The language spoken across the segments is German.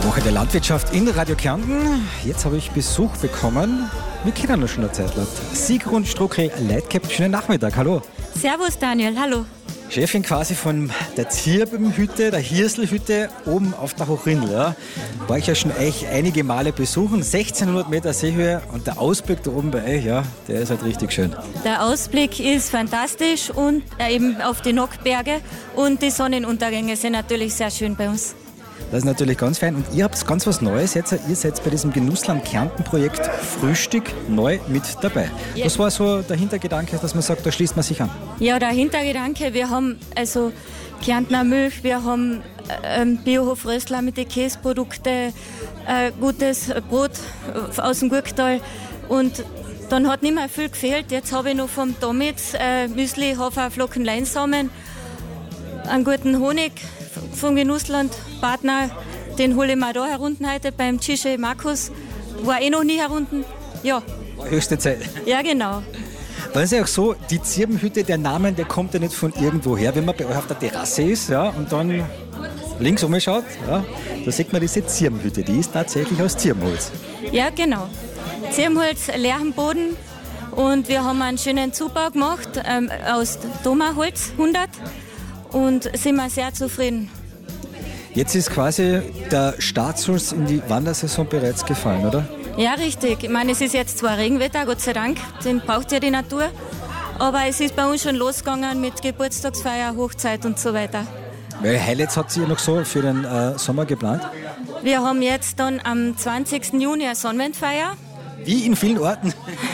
Woche der Landwirtschaft in Radio Kärnten. Jetzt habe ich Besuch bekommen. Wir kennen uns schon eine Zeit lang. Sigrun Struckel-Leitgeb, schönen Nachmittag, hallo. Servus Daniel, hallo. Chefin quasi von der Zirbenhütte, der Hirslhütte oben auf der Hochrindl. Ja. War ich ja schon echt einige Male besuchen, 1600 Meter Seehöhe und der Ausblick da oben bei euch, ja, der ist halt richtig schön. Der Ausblick ist fantastisch und eben auf die Nockberge und die Sonnenuntergänge sind natürlich sehr schön bei uns. Das ist natürlich ganz fein. Und ihr habt ganz was Neues jetzt. Ihr seid bei diesem Genussland Kärnten-Projekt Frühstück neu mit dabei. Ja. Das war so der Hintergedanke, dass man sagt, da schließt man sich an. Ja, der Hintergedanke, wir haben also Kärntner Milch, wir haben Biohof Rösler mit den Käseprodukten, gutes Brot aus dem Gurktal und dann hat nicht mehr viel gefehlt. Jetzt habe ich noch vom Domitz Müsli, Haferflocken, Leinsamen, einen guten Honig vom Genussland Partner, den hole ich mir da herunten heute beim Cische Markus. War noch nie herunten. Ja. War höchste Zeit. Ja, genau. Weil es ja auch so, die Zirbenhütte, der Name, der kommt ja nicht von irgendwo her. Wenn man bei euch auf der Terrasse ist, ja, und dann links umschaut, ja, da sieht man diese Zirbenhütte. Die ist tatsächlich aus Zirbenholz. Ja, genau. Zirbenholz, leeren Boden und wir haben einen schönen Zubau gemacht aus Domaholz 100 und sind wir sehr zufrieden. Jetzt ist quasi der Startschuss in die Wandersaison bereits gefallen, oder? Ja, richtig. Ich meine, es ist jetzt zwar Regenwetter, Gott sei Dank, den braucht ja die Natur, aber es ist bei uns schon losgegangen mit Geburtstagsfeier, Hochzeit und so weiter. Welche Highlights habt ihr noch so für den Sommer geplant? Wir haben jetzt dann am 20. Juni eine Sonnenwendfeier. Wie in vielen Orten.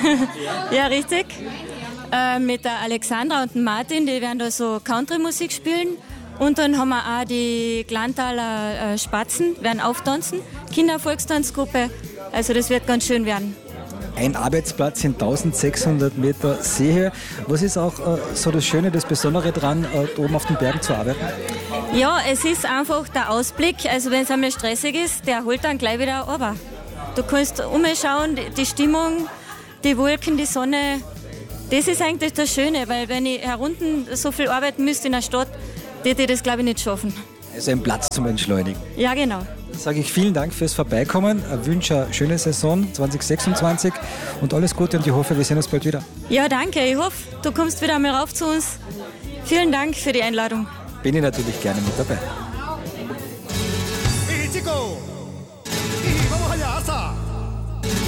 Ja, richtig. Mit der Alexandra und dem Martin, die werden da so Country-Musik spielen. Und dann haben wir auch die Glantaler Spatzen, werden auftanzen, Kindervolkstanzgruppe. Also das wird ganz schön werden. Ein Arbeitsplatz in 1600 Meter Seehöhe. Was ist auch so das Schöne, das Besondere dran, oben auf den Bergen zu arbeiten? Ja, es ist einfach der Ausblick. Also wenn es einmal stressig ist, der holt dann gleich wieder runter. Du kannst umschauen, die Stimmung, die Wolken, die Sonne. Das ist eigentlich das Schöne, weil wenn ich herunten so viel arbeiten müsste in der Stadt, würde ich das, glaube ich, nicht schaffen. Also ein Platz zum Entschleunigen. Ja, genau. Dann sage ich vielen Dank fürs Vorbeikommen. Ich wünsche eine schöne Saison 2026 und alles Gute und ich hoffe, wir sehen uns bald wieder. Ja, danke. Ich hoffe, du kommst wieder mal rauf zu uns. Vielen Dank für die Einladung. Bin ich natürlich gerne mit dabei.